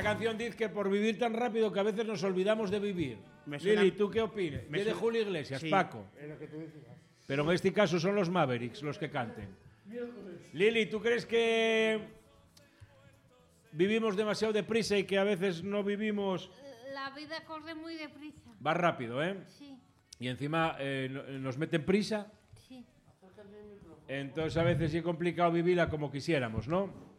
canción dice que por vivir tan rápido que a veces nos olvidamos de vivir. Lili, ¿tú qué opinas? Es de Julio Iglesias, sí. Paco. Pero en este caso son los Mavericks los que canten. Lili, ¿tú crees que vivimos demasiado deprisa y que a veces no vivimos? La vida corre muy deprisa. Va rápido, ¿eh? Sí. Y encima nos meten prisa. Sí. Entonces a veces es complicado vivirla como quisiéramos, ¿no?